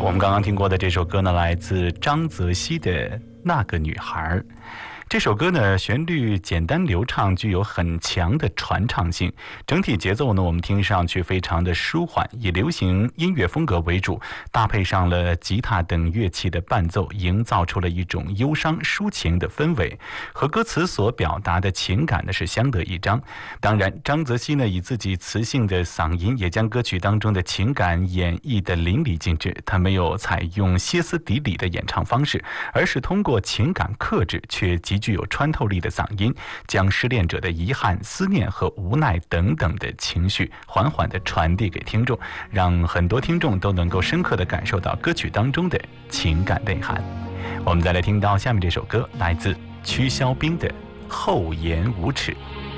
我们刚刚听过的这首歌呢，来自张泽熙的《那个女孩》。这首歌呢，旋律简单流畅，具有很强的传唱性。整体节奏呢，我们听上去非常的舒缓，以流行音乐风格为主，搭配上了吉他等乐器的伴奏，营造出了一种忧伤抒情的氛围，和歌词所表达的情感呢是相得益彰。当然，张泽熙呢以自己磁性的嗓音，也将歌曲当中的情感演绎的淋漓尽致。他没有采用歇斯底里的演唱方式，而是通过情感克制却极具有穿透力的嗓音，将失恋者的遗憾、思念和无奈等等的情绪缓缓地传递给听众，让很多听众都能够深刻地感受到歌曲当中的情感内涵。我们再来听到下面这首歌，来自曲肖冰的《厚颜无耻》。